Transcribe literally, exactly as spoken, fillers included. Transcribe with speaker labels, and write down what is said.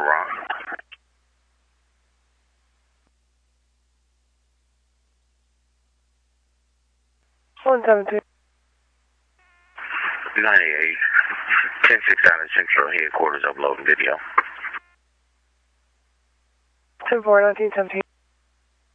Speaker 1: Rock.
Speaker 2: one seven two.
Speaker 1: ninety-eight. ten six out of Central Headquarters uploading video.
Speaker 2: ten four, nineteen seventeen.